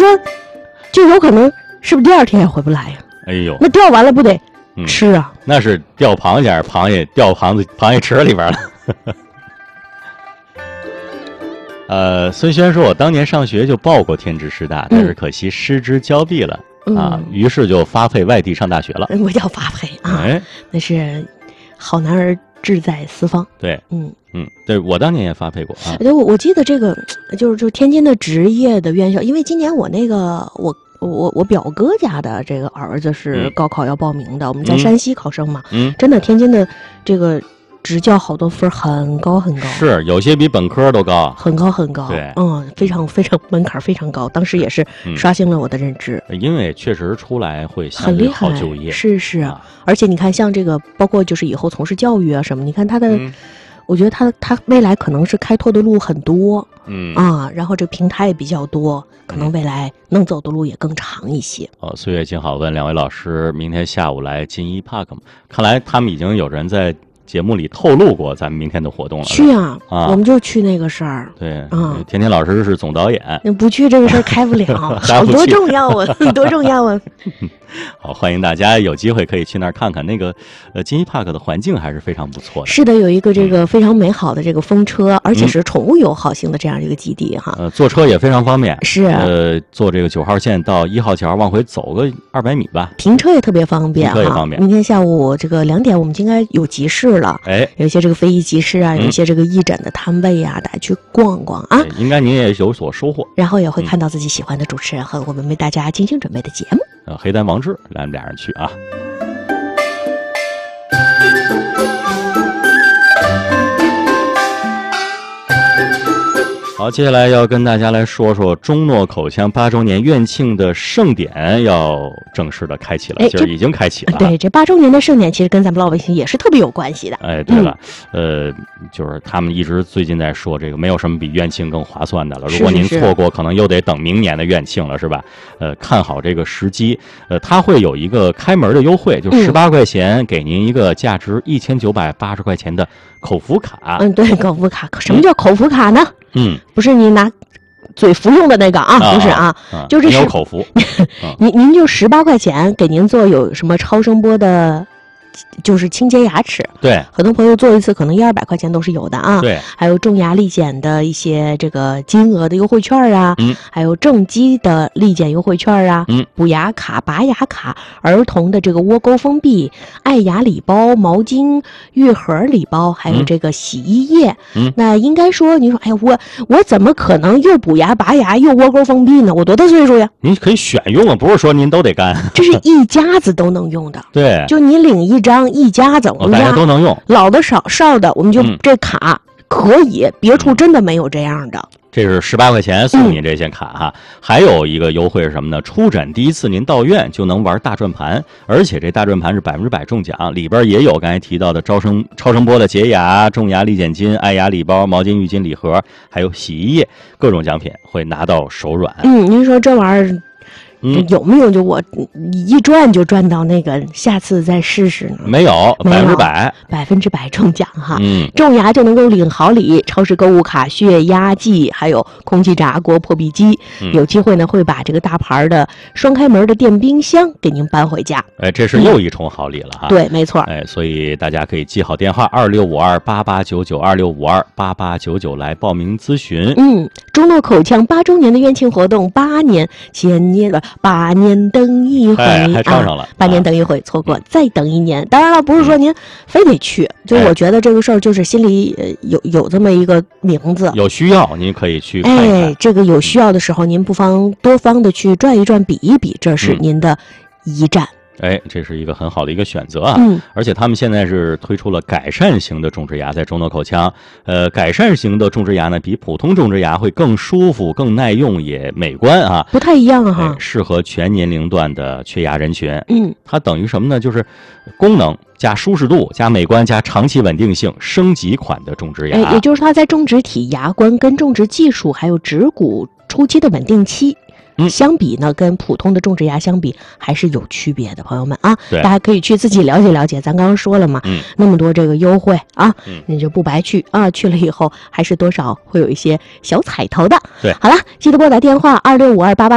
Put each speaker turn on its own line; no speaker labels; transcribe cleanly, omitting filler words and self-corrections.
就有可能是不是第二天也回不来呀？
哎呦，
那钓完了不得吃啊？
那是钓螃蟹，螃蟹掉螃蟹池里边了。孙轩说，我当年上学就报过天之师大，但是可惜失之交臂了啊，于是就发配外地上大学了。
不叫发配啊，那是好男儿志在四方。
对，对，我当年也发配过啊。
我记得这个就是天津的职业的院校，因为今年我那个我表哥家的这个儿子是高考要报名的，我们在山西考生嘛，真的天津的这个职教好多分很高很高，
是有些比本科都高，
很高很高。
对，
非常非常门槛非常高，当时也是刷新了我的认知。
因为确实出来会相对好就业，
是，而且你看像这个，包括就是以后从事教育啊什么，你看他的，我觉得他未来可能是开拓的路很多，然后这个平台也比较多，可能未来能走的路也更长一些。
岁月静好问两位老师，明天下午来金一 Park 吗？看来他们已经有人在节目里透露过咱们明天的活动了。
去啊，我们就去那个事儿。
对，甜甜老师是总导演，
不去这个事儿开不了，好多重要啊，多重要啊！
好，欢迎大家有机会可以去那儿看看，那个金一 Park 的环境还是非常不错的。
是的，有一个这个非常美好的这个风车，而且是宠物友好型的这样一个基地哈。
坐车也非常方便，
是
坐这个9号线到1号桥往回走个200米吧。
停车也特别方便，
停车也方便。
明天下午这个2点，我们应该有集市了，有一些这个非遗集市啊，有一些这个义诊的摊位啊，大家去逛逛啊。
应该您也有所收获，
然后也会看到自己喜欢的主持人和我们为大家精心准备的节目。
黑丹王志，咱们俩人去啊。好，接下来要跟大家来说说中诺口腔8周年院庆的盛典要正式的开启了，就是已经开启了。
对，这8周年的盛典其实跟咱们老百姓也是特别有关系的。
对了，就是他们一直最近在说这个没有什么比院庆更划算的了。如果您错过，可能又得等明年的院庆了，是吧？看好这个时机。它会有一个开门的优惠，就18块钱给您一个价值1980块钱的口服卡。
对，口服卡。什么叫口服卡呢？不是你拿嘴服用的那个啊，不是啊，就是
有口服。
您就18块钱给您做有什么超声波的，就是清洁牙齿。
对，
很多朋友做一次可能100-200块钱都是有的啊。
对，
还有种牙力检的一些这个金额的优惠券啊，还有正畸的力检优惠券啊，补牙卡、拔牙卡，儿童的这个窝沟封闭、爱牙礼包、毛巾、浴盒礼包，还有这个洗衣液。那应该说，您说，哎呀，我怎么可能又补牙、拔牙又窝沟封闭呢？我多大岁数呀？
您可以选用啊，不是说您都得干。
这是一家子都能用的。
对，
就你领一张，一家子，我们家
都能用，
老的少的，我们就这卡可以，别处真的没有这样的。
这是18块钱送您这些卡哈，还有一个优惠是什么呢？出诊第一次您到院就能玩大转盘，而且这大转盘是100%中奖，里边也有刚才提到的超声波的洁牙、种牙力检巾、爱牙礼包、毛巾浴巾礼盒，还有洗衣液，各种奖品会拿到手软。
您说这玩意儿有没有就我一转就转到那个下次再试试呢？
没有，100%
中奖哈。种牙就能够领好礼，超市购物卡、血压计，还有空气炸锅、破壁机。有机会呢会把这个大牌的双开门的电冰箱给您搬回家。
这是又一重好礼了哈。
对，没错。
所以大家可以记好电话2652889926528899来报名咨询。
中诺口腔8周年的院庆活动，8年等一回，
还唱上了
8年等一回，错过再等1年。当然了，不是说您非得去，就我觉得这个事儿就是心里有这么一个名字，
有需要您可以去看一看。
这个有需要的时候，您不妨多方的去转一转、比一比，这是您的一站。
这是一个很好的一个选择啊！而且他们现在是推出了改善型的种植牙，在中诺口腔，改善型的种植牙呢，比普通种植牙会更舒服、更耐用，也美观啊，
不太一样啊，
适合全年龄段的缺牙人群。它等于什么呢？就是功能加舒适度加美观加长期稳定性升级款的种植牙。
也就是它在种植体、牙冠跟种植技术还有植骨初期的稳定期。相比呢，跟普通的种植牙相比还是有区别的，朋友们啊，大家可以去自己了解了解。咱刚刚说了嘛，那么多这个优惠啊，你就不白去啊，去了以后还是多少会有一些小彩头的。
对，
好了，记得拨打电话265288。